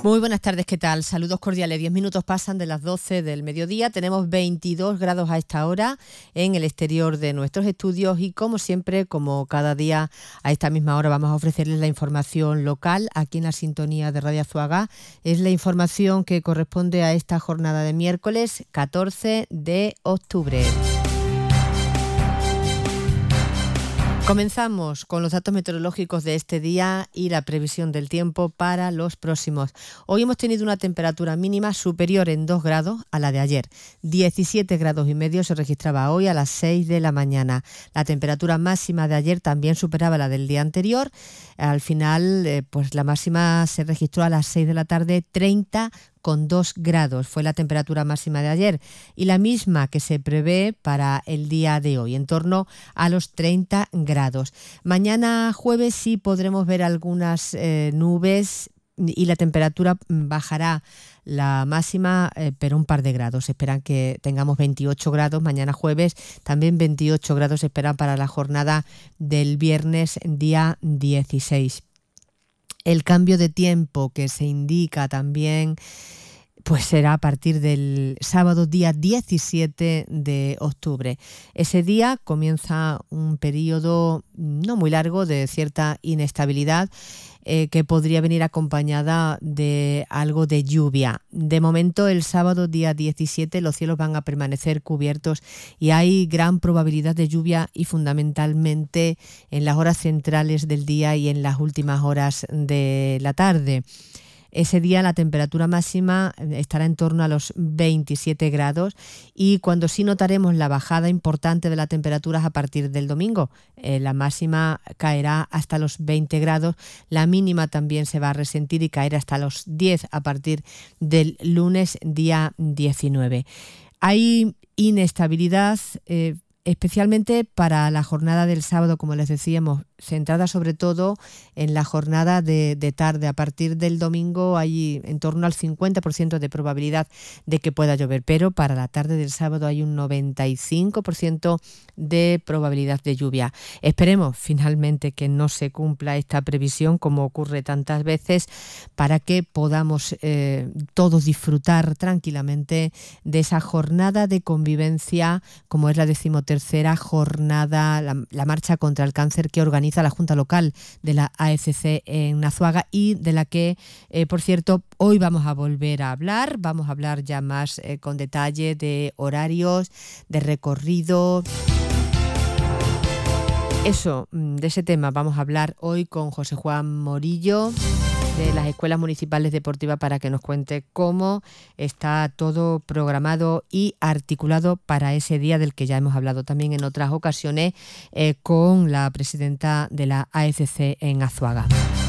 Muy buenas tardes, ¿qué tal? Saludos cordiales. 10 minutos pasan de las 12 del mediodía. Tenemos 22 grados a esta hora en el exterior de nuestros estudios y como siempre, como cada día a esta misma hora vamos a ofrecerles la información local aquí en la sintonía de Radio Azuaga. Es la información que corresponde a esta jornada de miércoles 14 de octubre. Comenzamos con los datos meteorológicos de este día y la previsión del tiempo para los próximos. Hoy hemos tenido una temperatura mínima superior en 2 grados a la de ayer. 17 grados y medio se registraba hoy a las 6 de la mañana. La temperatura máxima de ayer también superaba la del día anterior. Al final, pues la máxima se registró a las 6 de la tarde, 30,2 grados fue la temperatura máxima de ayer y la misma que se prevé para el día de hoy, en torno a los 30 grados. Mañana jueves sí podremos ver algunas nubes y la temperatura bajará la máxima, pero un par de grados. Se esperan que tengamos 28 grados mañana jueves, también 28 grados se esperan para la jornada del viernes día 16. El cambio de tiempo que se indica también pues será a partir del sábado día 17 de octubre. Ese día comienza un periodo no muy largo de cierta inestabilidad que podría venir acompañada de algo de lluvia. De momento, el sábado día 17 los cielos van a permanecer cubiertos y hay gran probabilidad de lluvia y fundamentalmente en las horas centrales del día y en las últimas horas de la tarde. Ese día la temperatura máxima estará en torno a los 27 grados y cuando sí notaremos la bajada importante de las temperaturas a partir del domingo. La máxima caerá hasta los 20 grados, la mínima también se va a resentir y caerá hasta los 10 a partir del lunes día 19. Hay inestabilidad especialmente para la jornada del sábado, como les decíamos, centrada sobre todo en la jornada de tarde. A partir del domingo hay en torno al 50% de probabilidad de que pueda llover, pero para la tarde del sábado hay un 95% de probabilidad de lluvia. Esperemos finalmente que no se cumpla esta previsión, como ocurre tantas veces, para que podamos todos disfrutar tranquilamente de esa jornada de convivencia, como es la 13ª jornada, la marcha contra el cáncer que organiza la Junta Local de la AECC en Azuaga y de la que, por cierto, hoy vamos a volver a hablar. Vamos a hablar ya más con detalle de horarios, de recorrido. Eso, de ese tema vamos a hablar hoy con José Juan Morillo de las Escuelas Municipales Deportivas para que nos cuente cómo está todo programado y articulado para ese día del que ya hemos hablado también en otras ocasiones con la presidenta de la AECC en Azuaga.